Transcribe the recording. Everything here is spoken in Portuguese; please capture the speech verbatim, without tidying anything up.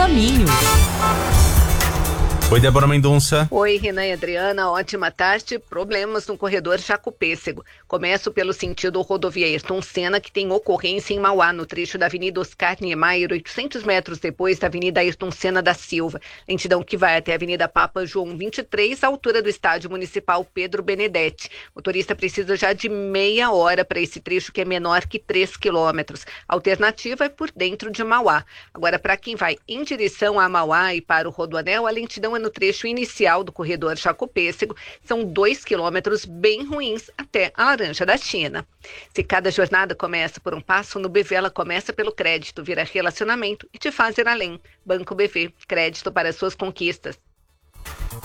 caminho. Oi, Débora Mendonça. Oi, Renan e Adriana, ótima tarde. Problemas no corredor Jacopêssego. Começo pelo sentido rodovia Ayrton Senna, que tem ocorrência em Mauá, no trecho da Avenida Oscar Niemeyer, oitocentos metros depois da Avenida Ayrton Senna da Silva. Lentidão que vai até a Avenida Papa João vinte e três, altura do Estádio Municipal Pedro Benedetti. O motorista precisa já de meia hora para esse trecho, que é menor que três quilômetros. A alternativa é por dentro de Mauá. Agora, para quem vai em direção a Mauá e para o Rodoanel, a lentidão é no trecho inicial do corredor Jacopêssego. São dois quilômetros bem ruins até a Laranja da China. Se cada jornada começa por um passo, no B V ela começa pelo crédito, vira relacionamento e te faz ir além. Banco B V, crédito para suas conquistas.